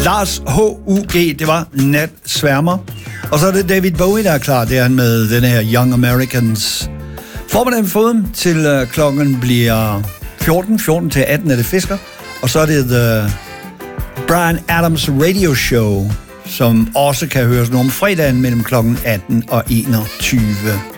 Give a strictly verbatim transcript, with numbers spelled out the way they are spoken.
Lars H U G, det var Natsværmer. Og så er det David Bowie, der er klar. Det er han med den her Young Americans. Får man den foden til uh, klokken bliver fjorten, fjorten til atten er det Fisker. Og så er det The Bryan Adams Radio Show, som også kan høres om fredagen mellem klokken atten og enogtyve.